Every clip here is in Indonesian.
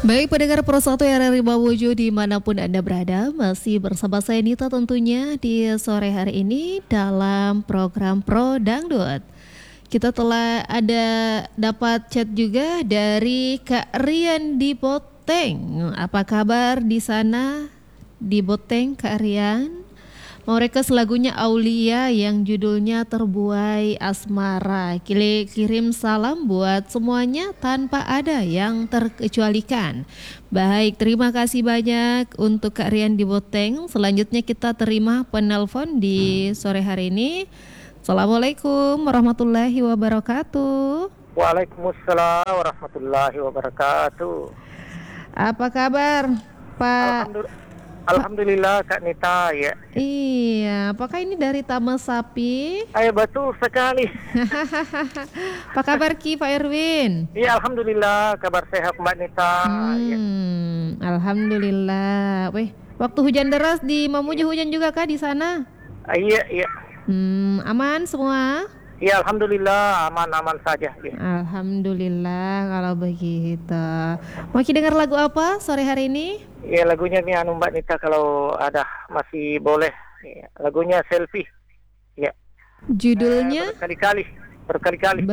Baik pendengar Pro 1 RRI Mamuju dimanapun Anda berada, masih bersama saya Nita tentunya di sore hari ini dalam program Pro Dangdut. Kita telah dapat chat juga dari Kak Rian di Boteng. Apa kabar di sana di Boteng Kak Rian? Mau request lagunya Aulia yang judulnya Terbuai Asmara. Kirim salam buat semuanya tanpa ada yang terkecualikan. Baik, terima kasih banyak untuk Kak Rian di Boteng. Selanjutnya kita terima penelpon di sore hari ini. Assalamualaikum warahmatullahi wabarakatuh. Waalaikumsalam warahmatullahi wabarakatuh. Apa kabar Pak? Alhamdulillah Kak Nita ya. Iya, apakah ini dari Taman Sapi? Ayo betul sekali. Apa kabar Ki Pak Erwin? Iya alhamdulillah kabar sehat Mbak Nita. Ya. Alhamdulillah. Weh, waktu hujan deras di Mamuju hujan juga kah di sana? Iya. Aman semua? Iya alhamdulillah aman-aman saja. Ya. Alhamdulillah kalau begitu. Mau dengar lagu apa sore hari ini? Iya lagunya nih Mbak Nita kalau ada masih boleh. Ya, lagunya Selfie. Ya. Judulnya? Berkali-kali.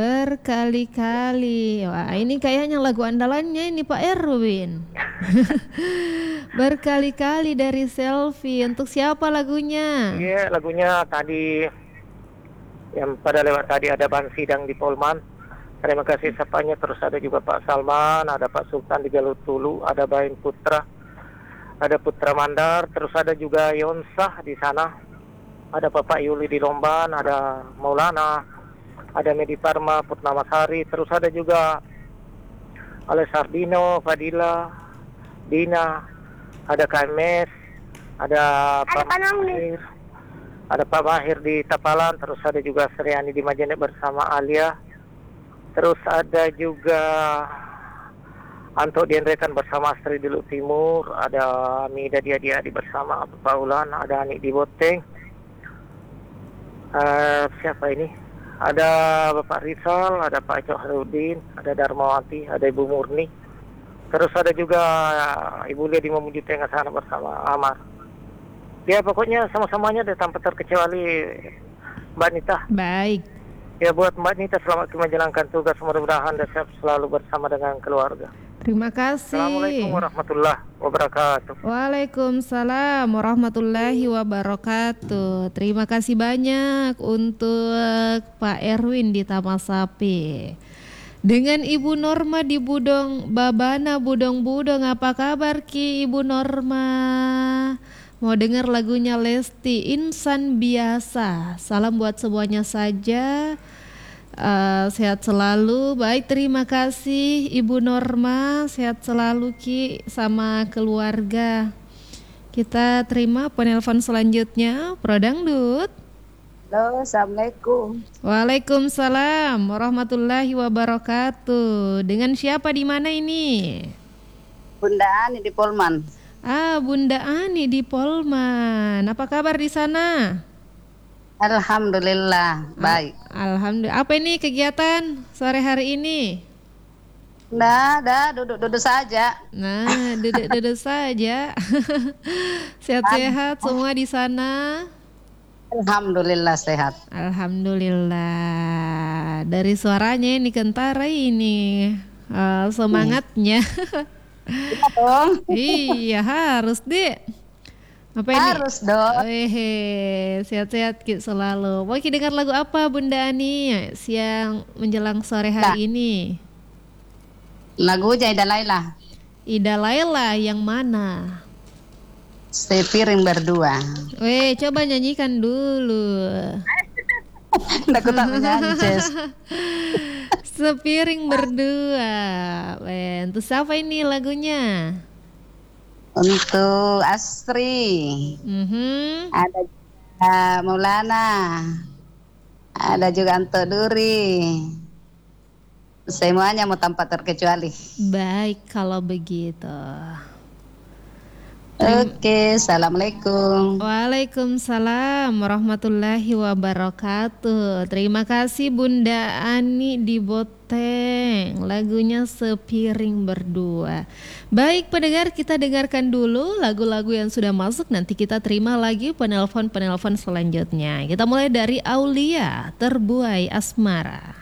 Wah, ini kayaknya lagu andalannya ini Pak Erwin. Berkali-kali dari Selfie. Untuk siapa lagunya? Iya lagunya tadi yang pada lewat tadi ada Ban Sidang di Polman. Terima kasih sapanya. Terus ada juga Pak Salman, ada Pak Sultan di Galutulu, ada Bain Putra, ada Putra Mandar, terus ada juga Yonsah di sana, ada Bapak Yuli di Lomban, ada Maulana, ada Medi Parma, Putnamasari, terus ada juga Alessardino, Fadila, Dina, ada KMS, ada Pak Mahir, ada Pak Mahir di Tapalan, terus ada juga Seriani di Majene bersama Alia, terus ada juga Anto Dienrekan bersama Astri di Lu Timur, ada Mida Dia di bersama Paulan, ada Ani di Boteng, siapa ini? Ada Bapak Rizal, ada Pak Joharudin, ada Darmawati, ada Ibu Murni, terus ada juga Ibu Lia di Mamuju Tengah sana bersama Amar. Ya pokoknya sama-samanya deh tanpa terkecuali Mbak Nita. Baik. Ya buat Mbak Nita selamat menjalankan tugas, mudah-mudahan dan sehat selalu bersama dengan keluarga. Terima kasih. Assalamualaikum warahmatullahi wabarakatuh. Waalaikumsalam warahmatullahi wabarakatuh. Terima kasih banyak untuk Pak Erwin di Taman Sapi. Dengan Ibu Norma di Budong Babana Budong-Budong, apa kabar Ki Ibu Norma? Mau dengar lagunya Lesti, Insan Biasa. Salam buat semuanya saja. Sehat selalu. Baik, terima kasih Ibu Norma. Sehat selalu Ki sama keluarga. Kita terima penelpon selanjutnya, Pro Dangdut. Halo, Assalamualaikum. Waalaikumsalam warahmatullahi wabarakatuh. Dengan siapa di mana ini? Bunda Ani di Polman. Bunda Ani di Polman. Apa kabar di sana? Alhamdulillah, baik. Alhamdulillah. Apa ini kegiatan sore hari ini? Nggak, duduk-duduk saja. Nah, duduk-duduk saja. Sehat-sehat semua di sana? Alhamdulillah sehat. Alhamdulillah. Dari suaranya ini kentara ini semangatnya. Iya dong. Iya harus deh. Apa ini? Harus dong. Sehat-sehat Ki selalu. Mau Ki dengar lagu apa Bunda Ani siang menjelang sore hari ini? Lagunya Ida Laila. Ida Laila yang mana? Sepiring berdua. Coba nyanyikan dulu. Nggak ku tak menyanyi, Ces. Sepiring berdua. Untuk siapa ini lagunya? Untuk Astri. Ada juga Maulana. Ada juga Anto Duri. Semuanya mau tanpa terkecuali. Baik kalau begitu. Oke, assalamualaikum. Waalaikumsalam warahmatullahi wabarakatuh. Terima kasih Bunda Ani di Boteng. Lagunya Sepiring Berdua. Baik pendengar, kita dengarkan dulu lagu-lagu yang sudah masuk. Nanti kita terima lagi penelpon selanjutnya. Kita mulai dari Aulia, Terbuai Asmara.